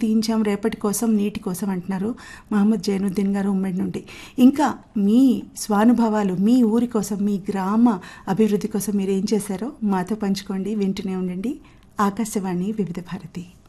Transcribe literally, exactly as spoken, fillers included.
తీయించాం రేపటి కోసం నీటి కోసం అంటున్నారు మహమ్మద్ జైనుద్దీన్ గారు ఉమ్మడి నుండి. ఇంకా మీ స్వానుభవాలు మీ ఊరి కోసం మీ గ్రామ అభివృద్ధి కోసం మీరు ఏం చేశారో మాతో పంచుకోండి. వింటూనే ఉండండి ఆకాశవాణి వివిధ భారతి.